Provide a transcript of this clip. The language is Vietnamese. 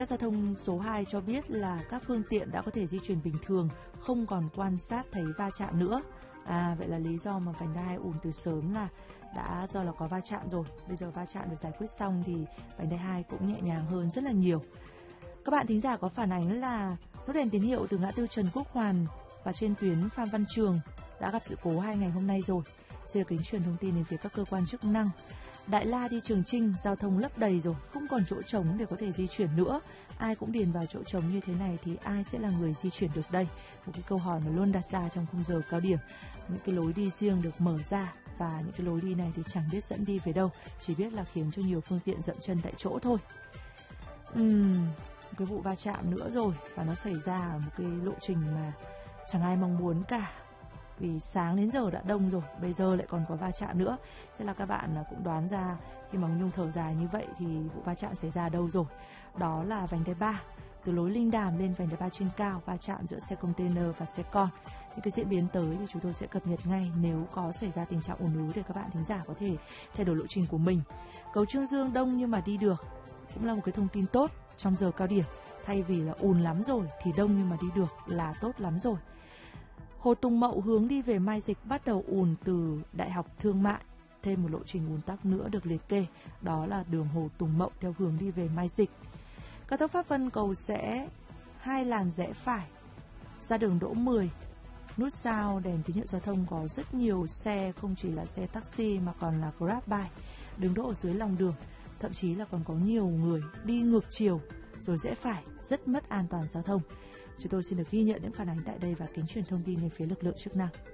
Cảnh sát giao thông số 2 cho biết là các phương tiện đã có thể di chuyển bình thường, không còn quan sát thấy va chạm nữa. Vậy là lý do mà vành đai 2 ùn từ sớm là đã do là có va chạm rồi. Bây giờ va chạm được giải quyết xong thì vành đai 2 cũng nhẹ nhàng hơn rất là nhiều. Các bạn thính giả có phản ánh là nút đèn tín hiệu từ ngã tư Trần Quốc Hoàn và trên tuyến Phan Văn Trường đã gặp sự cố 2 ngày hôm nay rồi. Xin được kính truyền thông tin đến phía các cơ quan chức năng. Đại La đi Trường Chinh, giao thông lấp đầy rồi, không còn chỗ trống để có thể di chuyển nữa. Ai cũng điền vào chỗ trống như thế này thì ai sẽ là người di chuyển được đây? Một cái câu hỏi mà luôn đặt ra trong khung giờ cao điểm. Những cái lối đi riêng được mở ra và những cái lối đi này thì chẳng biết dẫn đi về đâu, chỉ biết là khiến cho nhiều phương tiện dậm chân tại chỗ thôi. Cái vụ va chạm nữa rồi, và nó xảy ra ở một cái lộ trình mà chẳng ai mong muốn cả. Vì sáng đến giờ đã đông rồi, bây giờ lại còn có va chạm nữa. Chắc là các bạn cũng đoán ra khi mà Nhung thở dài như vậy thì vụ va chạm xảy ra đâu rồi. Đó là vành đai 3, từ lối Linh Đàm lên vành đai 3 trên cao, va chạm giữa xe container và xe con. Những cái diễn biến tới thì chúng tôi sẽ cập nhật ngay nếu có xảy ra tình trạng ùn ứ để các bạn thính giả có thể thay đổi lộ trình của mình. Cầu Trương Dương đông nhưng mà đi được, cũng là một cái thông tin tốt trong giờ cao điểm. Thay vì là ùn lắm rồi thì đông nhưng mà đi được là tốt lắm rồi. Hồ Tùng Mậu hướng đi về Mai Dịch bắt đầu ùn từ Đại học Thương mại. Thêm một lộ trình ùn tắc nữa được liệt kê, đó là đường Hồ Tùng Mậu theo hướng đi về Mai Dịch. Cao tốc Pháp Vân Cầu Giẽ 2 làn rẽ phải ra đường Đỗ 10. Nút giao đèn tín hiệu giao thông có rất nhiều xe, không chỉ là xe taxi mà còn là Grab bike đứng đỗ ở dưới lòng đường, thậm chí là còn có nhiều người đi ngược chiều rồi rẽ phải, rất mất an toàn giao thông. Chúng tôi xin được ghi nhận những phản ánh tại đây và kính truyền thông tin đến phía lực lượng chức năng.